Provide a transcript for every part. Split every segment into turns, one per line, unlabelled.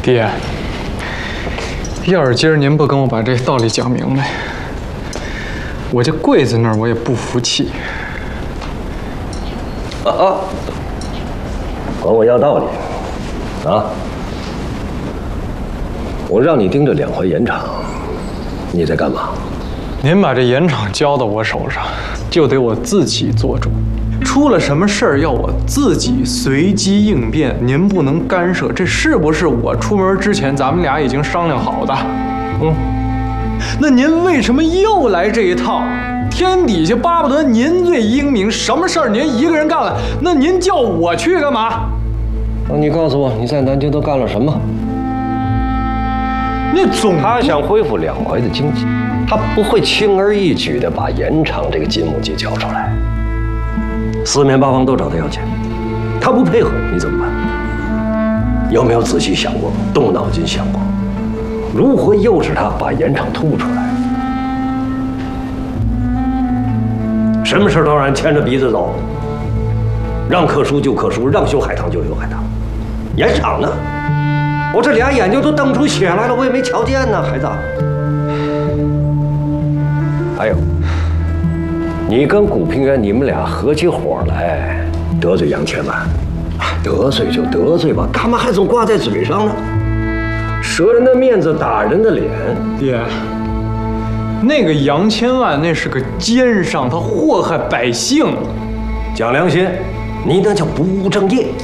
爹，要是今儿您不跟我把这道理讲明白，我这跪在那儿我也不服气。
管我要道理啊！我让你盯着2回盐场，你在干嘛？
您把这盐场交到我手上，就得我自己做主。出了什么事儿要我自己随机应变，您不能干涉。这是不是我出门之前咱们俩已经商量好的？那您为什么又来这一套？天底下巴不得您最英明，什么事儿您一个人干了，那您叫我去干嘛？
你告诉我，你在南京都干了什么？
那
他想恢复2淮的经济，他不会轻而易举地把盐场这个金母鸡交出来。4面8方都找他要钱，他不配合你怎么办？有没有仔细想过，动脑筋想过，如何诱使他把盐场吐出来？什么事都让人牵着鼻子走，让课书就课书，让修海棠就修海棠。盐场呢？我这俩眼睛都瞪出血来了，我也没瞧见呢，孩子。还有，你跟古平原你们俩合起伙来得罪杨千万，得罪就得罪吧，干嘛还总挂在嘴上呢？折人的面子，打人的脸。
爹，那个杨千万那是个奸商，他祸害百姓。
讲良心，你那叫不务正业。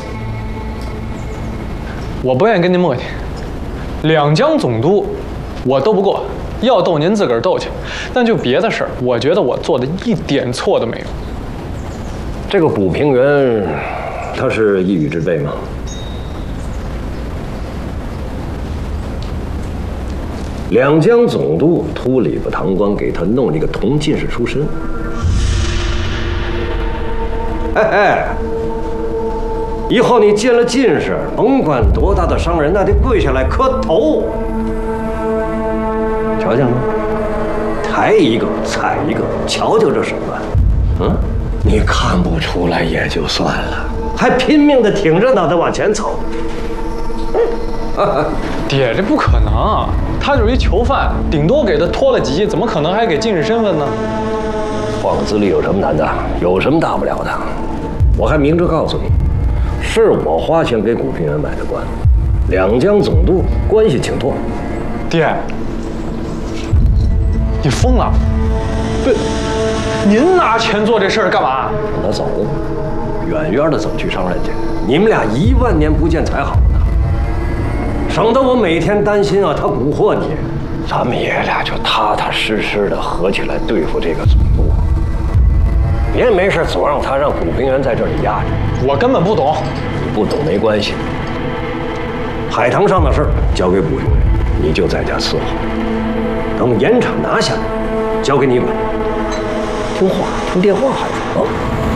我不愿意跟您磨叽，2江总督我斗不过，要斗您自个儿斗去。但就别的事儿，我觉得我做的一点错都没有。
这个古平原，他是一羽之辈吗？2江总督秃里巴堂官给他弄这个同进士出身。以后你见了进士，甭管多大的商人，那得跪下来磕头。瞧见了吗？抬一个踩一个，瞧瞧这手段。你看不出来也就算了，还拼命的挺着脑袋往前走。
爹，这不可能啊！他就是一囚犯，顶多给他拖了几，怎么可能还给进士身份呢？
换个资历有什么难的？有什么大不了的？我还明着告诉你，是我花钱给古平原买的官，2江总督关系请托。
爹，你疯了？不，您拿钱做这事儿干嘛？
让他走，远远的走去上任去。你们俩10000年不见才好呢，省得我每天担心啊，他蛊惑你。咱们爷俩就踏踏实实的合起来对付这个总督。别没事总让他让古平原在这里压着。
我根本不懂。
你不懂没关系，海棠上的事儿交给古平原，你就在家伺候。等盐场拿下来，交给你管。听话，听电话，孩子啊。